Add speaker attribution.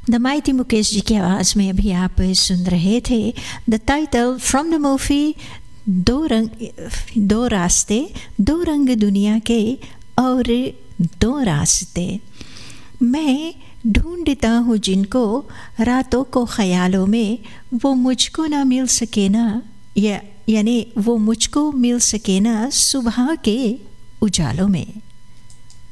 Speaker 1: The mighty Mukesh ji की आवाज़ में अभी आप सुन रहे थे the title from the movie दो रास्ते, दो रंग दुनिया के और दो रास्ते। मैं ढूंढता हूँ जिनको रातों को ख्यालों में, वो मुझको ना मिल सके ना, यानी वो मुझको मिल सके ना सुबह के उजालों में।